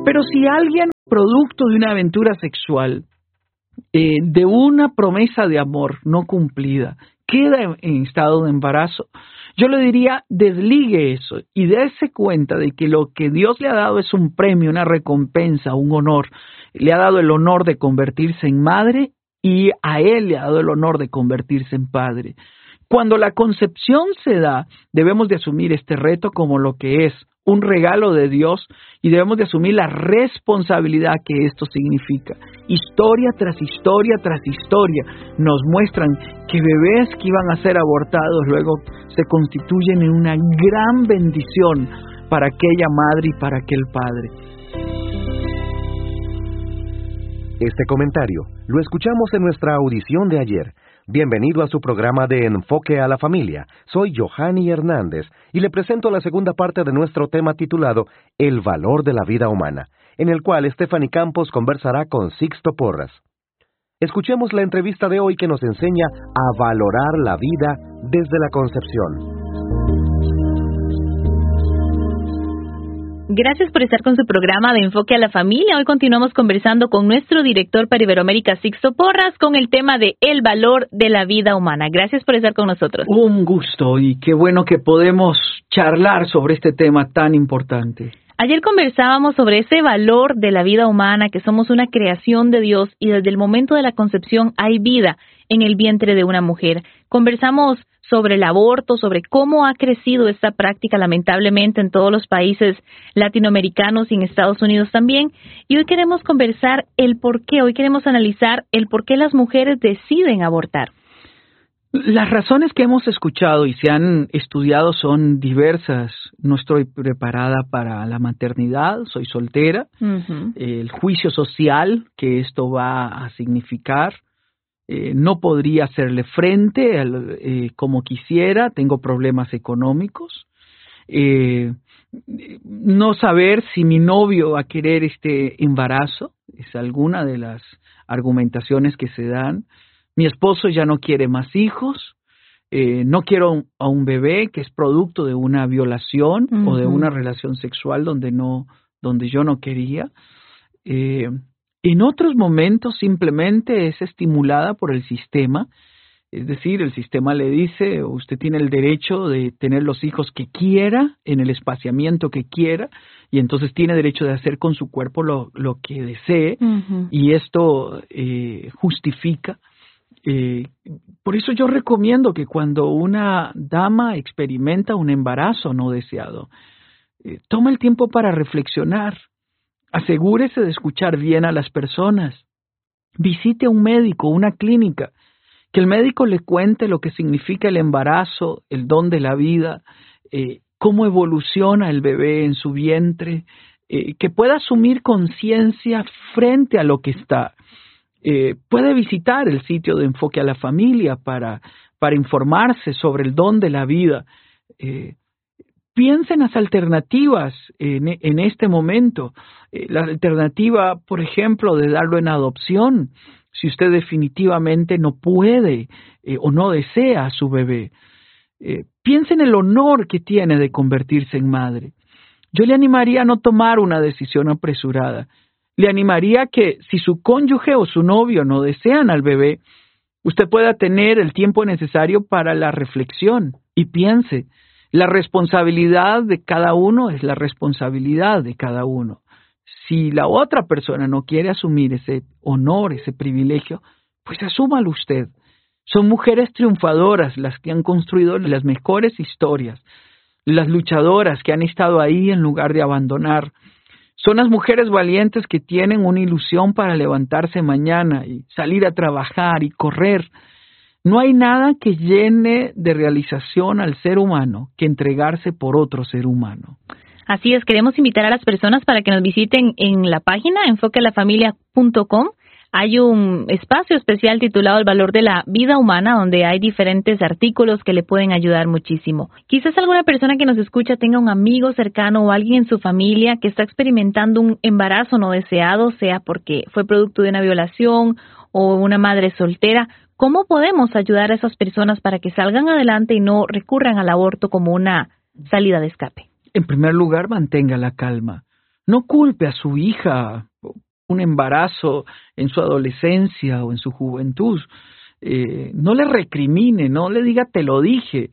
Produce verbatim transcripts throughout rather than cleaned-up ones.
Pero si alguien, producto de una aventura sexual, eh, de una promesa de amor no cumplida, queda en estado de embarazo, yo le diría, desligue eso y dése cuenta de que lo que Dios le ha dado es un premio, una recompensa, un honor. Le ha dado el honor de convertirse en madre y a él le ha dado el honor de convertirse en padre. Cuando la concepción se da, debemos de asumir este reto como lo que es, un regalo de Dios, y debemos de asumir la responsabilidad que esto significa. Historia tras historia tras historia nos muestran que bebés que iban a ser abortados luego se constituyen en una gran bendición para aquella madre y para aquel padre. Este comentario lo escuchamos en nuestra audición de ayer. Bienvenido a su programa de Enfoque a la Familia. Soy Johanny Hernández y le presento la segunda parte de nuestro tema titulado El valor de la vida humana, en el cual Stephanie Campos conversará con Sixto Porras. Escuchemos la entrevista de hoy que nos enseña a valorar la vida desde la concepción. Gracias por estar con su programa de Enfoque a la Familia. Hoy continuamos conversando con nuestro director para Iberoamérica, Sixto Porras, con el tema de el valor de la vida humana. Gracias por estar con nosotros. Un gusto y qué bueno que podemos charlar sobre este tema tan importante. Ayer conversábamos sobre ese valor de la vida humana, que somos una creación de Dios y desde el momento de la concepción hay vida en el vientre de una mujer. Conversamos sobre el aborto, sobre cómo ha crecido esta práctica lamentablemente en todos los países latinoamericanos y en Estados Unidos también. Y hoy queremos conversar el por qué, hoy queremos analizar el por qué las mujeres deciden abortar. Las razones que hemos escuchado y se han estudiado son diversas. No estoy preparada para la maternidad, soy soltera. Uh-huh. El juicio social que esto va a significar. Eh, no podría hacerle frente al, eh, como quisiera, tengo problemas económicos, eh, no saber si mi novio va a querer este embarazo, es alguna de las argumentaciones que se dan. Mi esposo ya no quiere más hijos, eh, no quiero a un bebé que es producto de una violación uh-huh. o de una relación sexual donde no, donde yo no quería. Eh, En otros momentos simplemente es estimulada por el sistema, es decir, el sistema le dice, usted tiene el derecho de tener los hijos que quiera, en el espaciamiento que quiera, y entonces tiene derecho de hacer con su cuerpo lo, lo que desee, uh-huh. y esto eh, justifica. Eh, por eso yo recomiendo que cuando una dama experimenta un embarazo no deseado, eh, toma el tiempo para reflexionar. Asegúrese de escuchar bien a las personas. Visite a un médico, una clínica, que el médico le cuente lo que significa el embarazo, el don de la vida, eh, cómo evoluciona el bebé en su vientre, eh, que pueda asumir conciencia frente a lo que está. Eh, puede visitar el sitio de Enfoque a la Familia para, para informarse sobre el don de la vida. Eh, Piensa en las alternativas en, en este momento. Eh, la alternativa, por ejemplo, de darlo en adopción, si usted definitivamente no puede eh, o no desea a su bebé. Eh, piensa en el honor que tiene de convertirse en madre. Yo le animaría a no tomar una decisión apresurada. Le animaría que si su cónyuge o su novio no desean al bebé, usted pueda tener el tiempo necesario para la reflexión y piense. La responsabilidad de cada uno es la responsabilidad de cada uno. Si la otra persona no quiere asumir ese honor, ese privilegio, pues asúmalo usted. Son mujeres triunfadoras las que han construido las mejores historias, las luchadoras que han estado ahí en lugar de abandonar. Son las mujeres valientes que tienen una ilusión para levantarse mañana y salir a trabajar y correr. No hay nada que llene de realización al ser humano que entregarse por otro ser humano. Así es, queremos invitar a las personas para que nos visiten en la página enfoque a la familia punto com. Hay un espacio especial titulado El valor de la vida humana, donde hay diferentes artículos que le pueden ayudar muchísimo. Quizás alguna persona que nos escucha tenga un amigo cercano o alguien en su familia que está experimentando un embarazo no deseado, sea porque fue producto de una violación o una madre soltera. ¿Cómo podemos ayudar a esas personas para que salgan adelante y no recurran al aborto como una salida de escape? En primer lugar, mantenga la calma. No culpe a su hija un embarazo en su adolescencia o en su juventud. Eh, no le recrimine, no le diga te lo dije.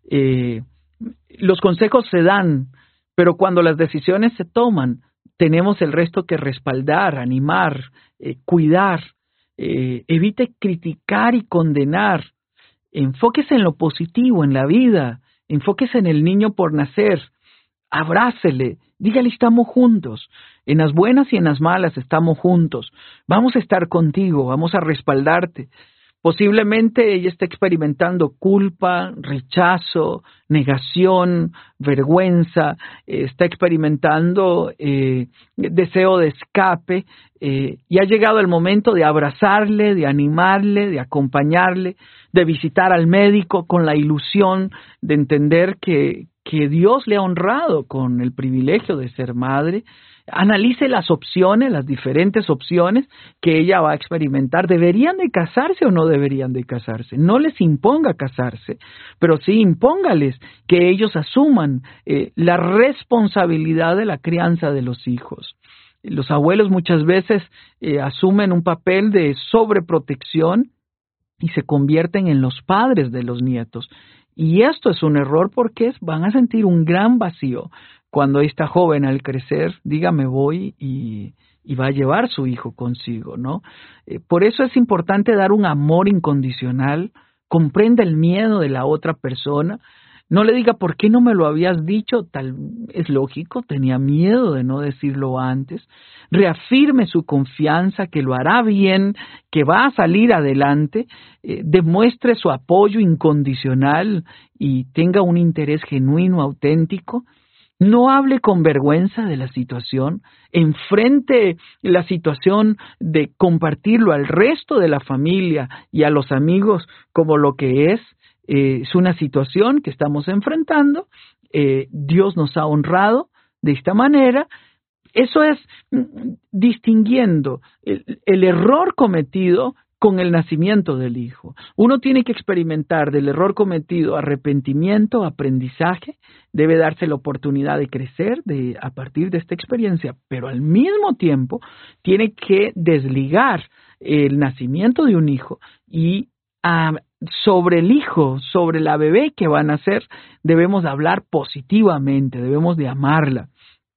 Eh, los consejos se dan, pero cuando las decisiones se toman, tenemos el resto que respaldar, animar, eh, cuidar. Eh, evite criticar y condenar. Enfóquese en lo positivo, en la vida. Enfóquese en el niño por nacer. Abrácele, dígale estamos juntos, en las buenas y en las malas estamos juntos, vamos a estar contigo, vamos a respaldarte. Posiblemente ella está experimentando culpa, rechazo, negación, vergüenza, eh, está experimentando eh, deseo de escape eh, y ha llegado el momento de abrazarle, de animarle, de acompañarle, de visitar al médico con la ilusión de entender que que Dios le ha honrado con el privilegio de ser madre. Analice las opciones, las diferentes opciones que ella va a experimentar. ¿Deberían de casarse o no deberían de casarse? No les imponga casarse, pero sí impóngales que ellos asuman eh, la responsabilidad de la crianza de los hijos. Los abuelos muchas veces eh, asumen un papel de sobreprotección y se convierten en los padres de los nietos. Y esto es un error porque van a sentir un gran vacío cuando esta joven al crecer diga me voy y, y va a llevar su hijo consigo, ¿no? Eh, por eso es importante dar un amor incondicional, comprenda el miedo de la otra persona, no le diga ¿por qué no me lo habías dicho? Tal es lógico, tenía miedo de no decirlo antes. Reafirme su confianza que lo hará bien, que va a salir adelante, eh, demuestre su apoyo incondicional y tenga un interés genuino, auténtico. No hable con vergüenza de la situación, enfrente la situación de compartirlo al resto de la familia y a los amigos como lo que es. Eh, es una situación que estamos enfrentando, eh, Dios nos ha honrado de esta manera. Eso es mm, distinguiendo el, el error cometido con el nacimiento del hijo. Uno tiene que experimentar del error cometido arrepentimiento, aprendizaje, debe darse la oportunidad de crecer de, a partir de esta experiencia, pero al mismo tiempo tiene que desligar el nacimiento de un hijo y a sobre el hijo, sobre la bebé que van a nacer, debemos hablar positivamente, debemos de amarla.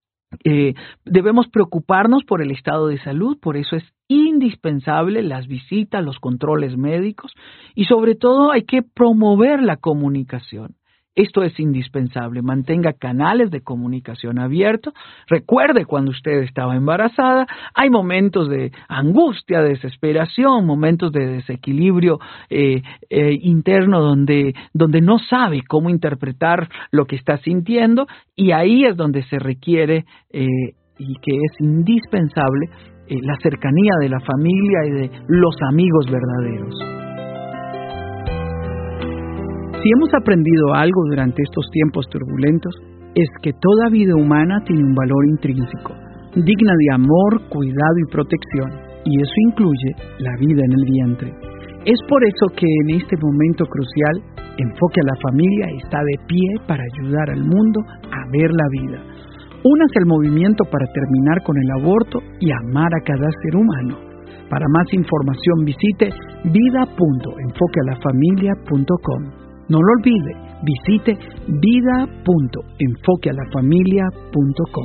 Eh, debemos preocuparnos por el estado de salud, por eso es indispensable las visitas, los controles médicos y sobre todo hay que promover la comunicación. Esto es indispensable, mantenga canales de comunicación abiertos. Recuerde cuando usted estaba embarazada, hay momentos de angustia, de desesperación, momentos de desequilibrio eh, eh, interno donde, donde no sabe cómo interpretar lo que está sintiendo y ahí es donde se requiere eh, y que es indispensable eh, la cercanía de la familia y de los amigos verdaderos. Si hemos aprendido algo durante estos tiempos turbulentos, es que toda vida humana tiene un valor intrínseco, digna de amor, cuidado y protección, y eso incluye la vida en el vientre. Es por eso que en este momento crucial, Enfoque a la Familia está de pie para ayudar al mundo a ver la vida. Únase al movimiento para terminar con el aborto y amar a cada ser humano. Para más información visite vida punto enfoque a la familia punto com. No lo olvide, visite vida punto enfoque a la familia punto com.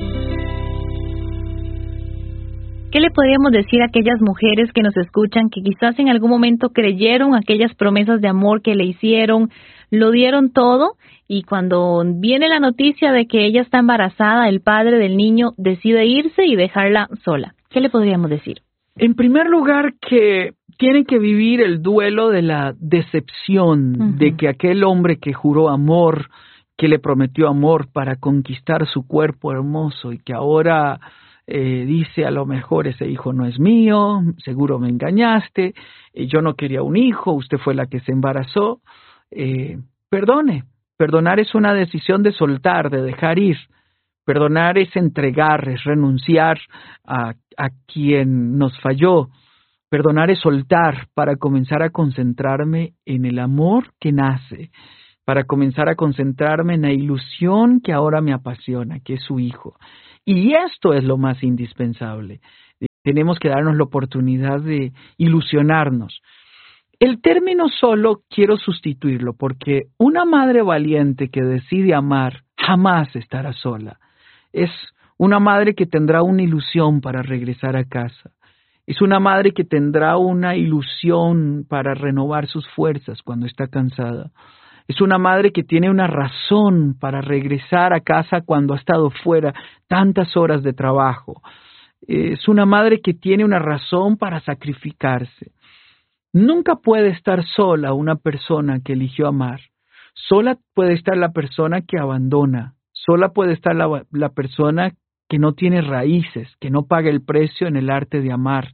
¿Qué le podríamos decir a aquellas mujeres que nos escuchan que quizás en algún momento creyeron aquellas promesas de amor que le hicieron, lo dieron todo y cuando viene la noticia de que ella está embarazada, el padre del niño decide irse y dejarla sola? ¿Qué le podríamos decir? En primer lugar, que tienen que vivir el duelo de la decepción, uh-huh. de que aquel hombre que juró amor, que le prometió amor para conquistar su cuerpo hermoso y que ahora eh, dice a lo mejor ese hijo no es mío, seguro me engañaste, eh, yo no quería un hijo, usted fue la que se embarazó, eh, perdone, perdonar es una decisión de soltar, de dejar ir. Perdonar es entregar, es renunciar a, a quien nos falló. Perdonar es soltar para comenzar a concentrarme en el amor que nace para comenzar a concentrarme en la ilusión que ahora me apasiona, que es su hijo. Y esto es lo más indispensable. Tenemos que darnos la oportunidad de ilusionarnos. El término solo quiero sustituirlo porque una madre valiente que decide amar jamás estará sola. Es una madre que tendrá una ilusión para regresar a casa. Es una madre que tendrá una ilusión para renovar sus fuerzas cuando está cansada. Es una madre que tiene una razón para regresar a casa cuando ha estado fuera tantas horas de trabajo. Es una madre que tiene una razón para sacrificarse. Nunca puede estar sola una persona que eligió amar. Sola puede estar la persona que abandona. Sola puede estar la, la persona que no tiene raíces, que no paga el precio en el arte de amar.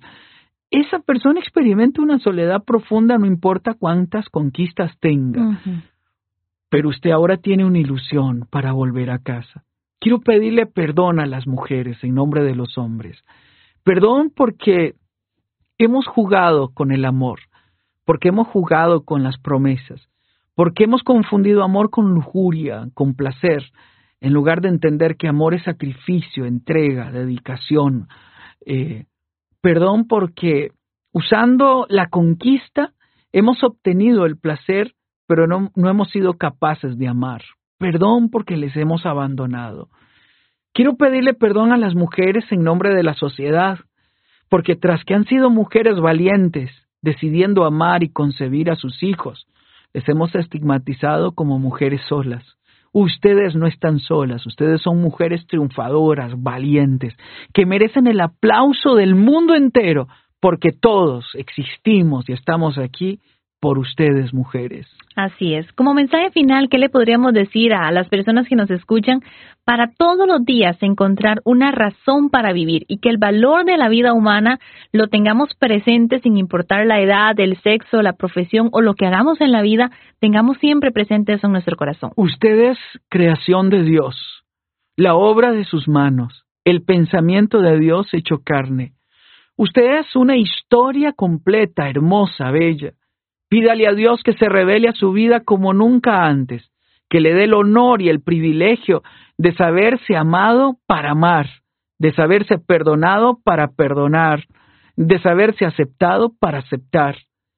Esa persona experimenta una soledad profunda, no importa cuántas conquistas tenga. Uh-huh. Pero usted ahora tiene una ilusión para volver a casa. Quiero pedirle perdón a las mujeres en nombre de los hombres. Perdón porque hemos jugado con el amor, porque hemos jugado con las promesas, porque hemos confundido amor con lujuria, con placer, en lugar de entender que amor es sacrificio, entrega, dedicación. Eh, perdón porque usando la conquista hemos obtenido el placer, pero no, no hemos sido capaces de amar. Perdón porque les hemos abandonado. Quiero pedirle perdón a las mujeres en nombre de la sociedad, porque tras que han sido mujeres valientes, decidiendo amar y concebir a sus hijos, les hemos estigmatizado como mujeres solas. Ustedes no están solas, ustedes son mujeres triunfadoras, valientes, que merecen el aplauso del mundo entero, porque todos existimos y estamos aquí por ustedes, mujeres. Así es. Como mensaje final, ¿qué le podríamos decir a las personas que nos escuchan para todos los días encontrar una razón para vivir y que el valor de la vida humana lo tengamos presente sin importar la edad, el sexo, la profesión o lo que hagamos en la vida, tengamos siempre presente eso en nuestro corazón? Usted es creación de Dios, la obra de sus manos, el pensamiento de Dios hecho carne. Usted es una historia completa, hermosa, bella. Pídale a Dios que se revele a su vida como nunca antes, que le dé el honor y el privilegio de saberse amado para amar, de saberse perdonado para perdonar, de saberse aceptado para aceptar.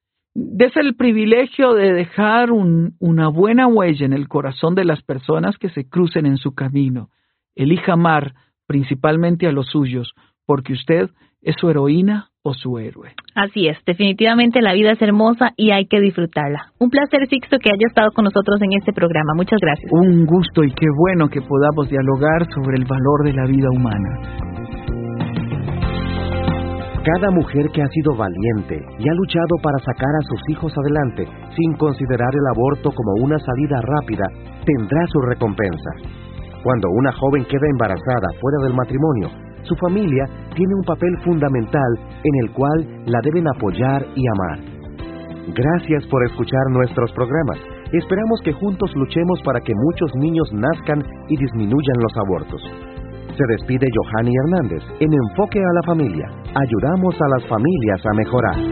Dese el privilegio de dejar un, una buena huella en el corazón de las personas que se crucen en su camino. Elija amar principalmente a los suyos, porque usted es su heroína o su héroe. Así es, definitivamente la vida es hermosa y hay que disfrutarla. Un placer, Sixto, que haya estado con nosotros en este programa. Muchas gracias. Un gusto y qué bueno que podamos dialogar sobre el valor de la vida humana. Cada mujer que ha sido valiente y ha luchado para sacar a sus hijos adelante sin considerar el aborto como una salida rápida, tendrá su recompensa. Cuando una joven queda embarazada fuera del matrimonio, su familia tiene un papel fundamental en el cual la deben apoyar y amar. Gracias por escuchar nuestros programas. Esperamos que juntos luchemos para que muchos niños nazcan y disminuyan los abortos. Se despide Yohani Hernández en Enfoque a la Familia. Ayudamos a las familias a mejorar.